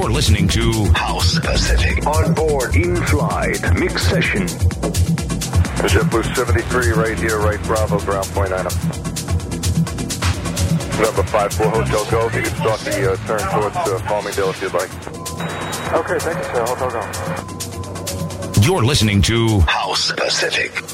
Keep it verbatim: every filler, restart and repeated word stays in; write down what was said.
You're listening to House Pacific. On board, in flight, mix session. JetBlue seventy-three, right here, right Bravo, ground point nine up. Number five four Hotel Go. You can start the uh, turn towards uh, Farmingdale if you'd like. Okay, thank you, sir. Hotel Go. You're listening to House Pacific.